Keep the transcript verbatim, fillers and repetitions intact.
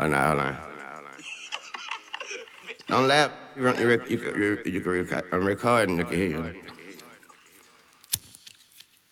Oh, no, hold on. Don't laugh. You, run, you, rec- you, you, you, you, can record. I'm recording. You can hear you.